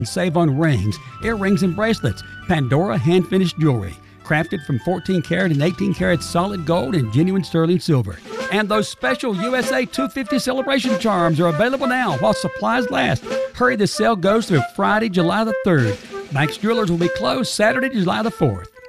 Save on rings, earrings, and bracelets. Pandora hand-finished jewelry, crafted from 14 karat and 18 karat solid gold and genuine sterling silver. And those special USA 250 celebration charms are available now while supplies last. Hurry, the sale goes through Friday, July the 3rd. Banks Jewelers will be closed Saturday, July the 4th.